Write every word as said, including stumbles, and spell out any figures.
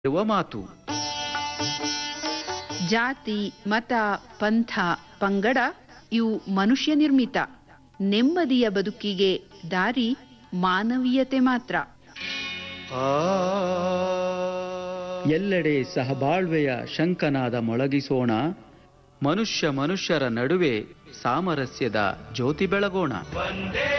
ಇರುವ ಮಾತು. ಜಾತಿ, ಮತ, ಪಂಥ, ಪಂಗಡ ಇವು ಮನುಷ್ಯ ನಿರ್ಮಿತ. ನೆಮ್ಮದಿಯ ಬದುಕಿಗೆ ದಾರಿ ಮಾನವೀಯತೆ ಮಾತ್ರ. ಎಲ್ಲೆಡೆ ಸಹಬಾಳ್ವೆಯ ಶಂಕನಾದ ಮೊಳಗಿಸೋಣ, ಮನುಷ್ಯ ಮನುಷ್ಯರ ನಡುವೆ ಸಾಮರಸ್ಯದ ಜ್ಯೋತಿ ಬೆಳಗೋಣ.